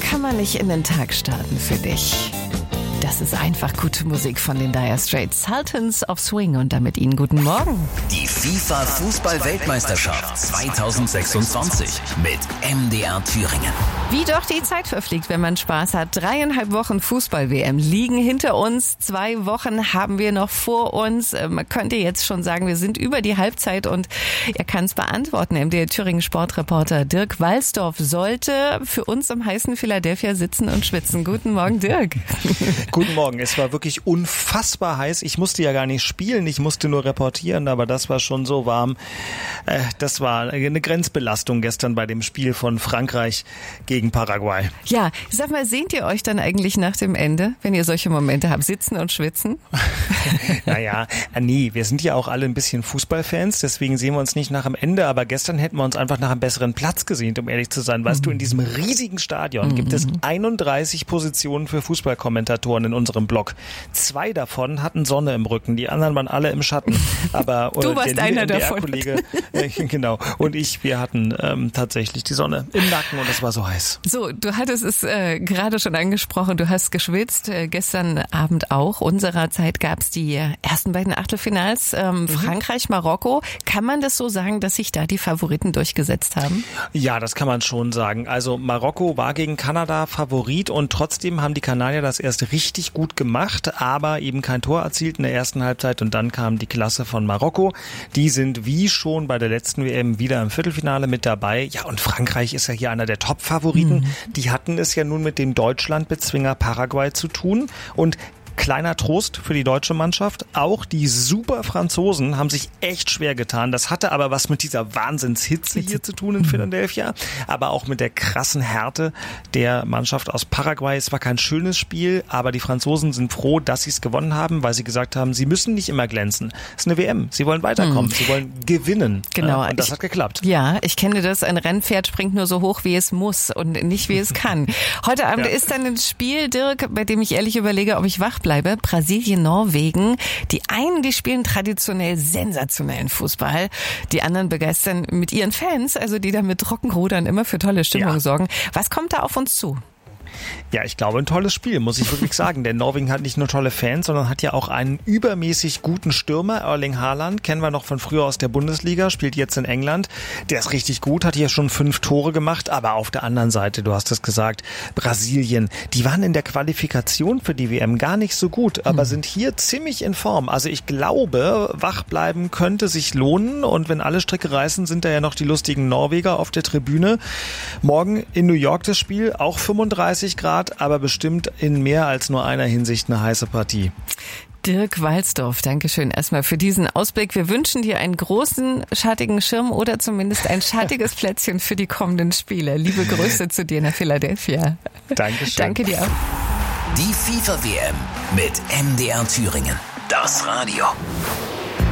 kann man nicht in den Tag starten für dich? Das ist einfach gute Musik von den Dire Straits, Sultans of Swing, und damit Ihnen guten Morgen. Die FIFA-Fußball-Weltmeisterschaft 2026 mit MDR Thüringen. Wie doch die Zeit verfliegt, wenn man Spaß hat. 3,5 Wochen Fußball-WM liegen hinter uns. 2 Wochen haben wir noch vor uns. Man könnte jetzt schon sagen, wir sind über die Halbzeit, und er kann es beantworten. MDR Thüringen Sportreporter Dirk Walsdorf sollte für uns im heißen Philadelphia sitzen und schwitzen. Guten Morgen, Dirk. Guten Morgen. Es war wirklich unfassbar heiß. Ich musste ja gar nicht spielen, ich musste nur reportieren, aber das war schon so warm. Das war eine Grenzbelastung gestern bei dem Spiel von Frankreich gegen Paraguay. Ja, sag mal, sehnt ihr euch dann eigentlich nach dem Ende, wenn ihr solche Momente habt, sitzen und schwitzen? Naja, nee, wir sind ja auch alle ein bisschen Fußballfans, deswegen sehen wir uns nicht nach dem Ende, aber gestern hätten wir uns einfach nach einem besseren Platz gesehnt, um ehrlich zu sein. Weißt du, in diesem riesigen Stadion gibt es 31 Positionen für Fußballkommentatoren in unserem Blog. 2 davon hatten Sonne im Rücken, die anderen waren alle im Schatten. Aber du warst der einer davon. Kollege, genau, und wir hatten tatsächlich die Sonne im Nacken, und es war so heiß. So, du hattest es gerade schon angesprochen, du hast geschwitzt, gestern Abend auch. Unserer Zeit gab es die ersten beiden Achtelfinals, Frankreich, Marokko. Kann man das so sagen, dass sich da die Favoriten durchgesetzt haben? Ja, das kann man schon sagen. Also Marokko war gegen Kanada Favorit, und trotzdem haben die Kanadier das erst richtig gut gemacht, aber eben kein Tor erzielt in der ersten Halbzeit, und dann kam die Klasse von Marokko. Die sind wie schon bei der letzten WM wieder im Viertelfinale mit dabei. Ja, und Frankreich ist ja hier einer der Top-Favoriten. Die hatten es ja nun mit dem Deutschlandbezwinger Paraguay zu tun, und kleiner Trost für die deutsche Mannschaft. Auch die super Franzosen haben sich echt schwer getan. Das hatte aber was mit dieser Wahnsinnshitze hier zu tun in Philadelphia, aber auch mit der krassen Härte der Mannschaft aus Paraguay. Es war kein schönes Spiel, aber die Franzosen sind froh, dass sie es gewonnen haben, weil sie gesagt haben, sie müssen nicht immer glänzen. Es ist eine WM. Sie wollen weiterkommen. Sie wollen gewinnen. Genau. Und das hat geklappt. Ja, ich kenne das. Ein Rennpferd springt nur so hoch, wie es muss, und nicht, wie es kann. Heute Abend ist dann ein Spiel, Dirk, bei dem ich ehrlich überlege, ob ich wach bleibe. Brasilien, Norwegen. Die einen, die spielen traditionell sensationellen Fußball. Die anderen begeistern mit ihren Fans, also die da mit Trockenrudern immer für tolle Stimmung sorgen. Was kommt da auf uns zu? Ja, ich glaube, ein tolles Spiel, muss ich wirklich sagen. Denn Norwegen hat nicht nur tolle Fans, sondern hat ja auch einen übermäßig guten Stürmer. Erling Haaland, kennen wir noch von früher aus der Bundesliga, spielt jetzt in England. Der ist richtig gut, hat hier schon 5 Tore gemacht. Aber auf der anderen Seite, du hast es gesagt, Brasilien, die waren in der Qualifikation für die WM gar nicht so gut, aber sind hier ziemlich in Form. Also ich glaube, wach bleiben könnte sich lohnen. Und wenn alle Stricke reißen, sind da ja noch die lustigen Norweger auf der Tribüne. Morgen in New York das Spiel, auch 35 Grad, aber bestimmt in mehr als nur einer Hinsicht eine heiße Partie. Dirk Walsdorf, Dankeschön erstmal für diesen Ausblick. Wir wünschen dir einen großen, schattigen Schirm oder zumindest ein schattiges Plätzchen für die kommenden Spiele. Liebe Grüße zu dir nach Philadelphia. Dankeschön. Danke dir auch. Die FIFA-WM mit MDR Thüringen. Das Radio.